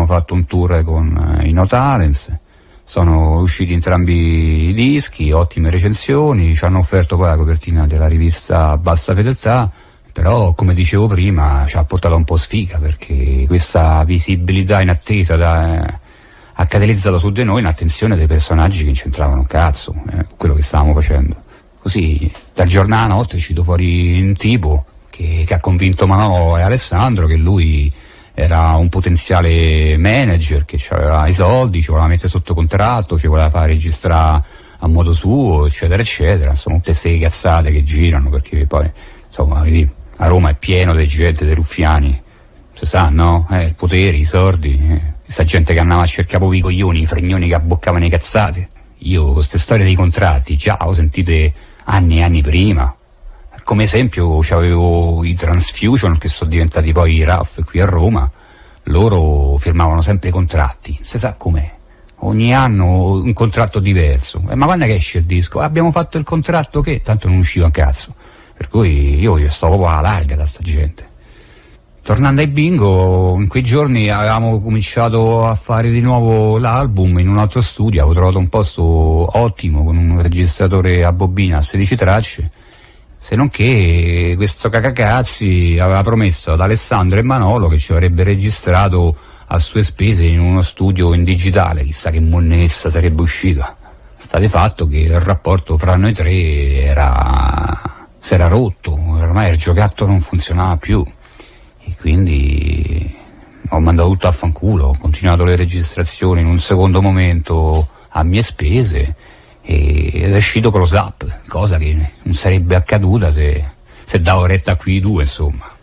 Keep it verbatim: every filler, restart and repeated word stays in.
fatto un tour con i No Talents, sono usciti entrambi i dischi, ottime recensioni, ci hanno offerto poi la copertina della rivista Bassa Fedeltà, però come dicevo prima ci ha portato un po' sfiga, perché questa visibilità in attesa da, eh, ha catalizzato su di noi un'attenzione dei personaggi che non c'entravano un cazzo, eh, quello che stavamo facendo. Così dal giorno alla notte è uscito fuori un tipo che, che ha convinto Manolo e Alessandro che lui era un potenziale manager, che aveva i soldi, ci voleva mettere sotto contratto, ci voleva fare registrare a modo suo, eccetera eccetera. Sono tutte queste cazzate che girano, perché poi insomma vedi, a Roma è pieno di gente, dei ruffiani, si sa, no? Eh, i poteri, i sordi, eh. questa gente che andava a cercare proprio i coglioni, i fregnoni che abboccavano le cazzate. Io queste storie dei contratti già ho sentite anni e anni prima. Come esempio c'avevo i Transfusion, che sono diventati poi i R A F qui a Roma. Loro firmavano sempre contratti, si sa com'è, ogni anno un contratto diverso. Eh, ma quando è che esce il disco? Abbiamo fatto il contratto che tanto non usciva un cazzo, per cui io io sto proprio alla larga da sta gente. Tornando ai bingo, in quei giorni avevamo cominciato a fare di nuovo l'album in un altro studio, avevo trovato un posto ottimo con un registratore a bobina a sedici tracce, se non che questo cacacazzi aveva promesso ad Alessandro e Manolo che ci avrebbe registrato a sue spese in uno studio in digitale, chissà che monnessa sarebbe uscita. Sta di fatto che il rapporto fra noi tre era si era rotto, ormai il giocattolo non funzionava più. E quindi ho mandato tutto a fanculo, ho continuato le registrazioni in un secondo momento a mie spese ed è uscito Close Up, cosa che non sarebbe accaduta se, se davo retta a qui due, insomma.